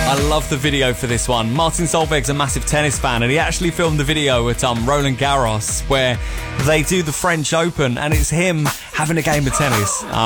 I love the video for this one. Martin Solveig's a massive tennis fan, and he actually filmed the video at Roland Garros, where they do the French Open, and it's him having a game of tennis.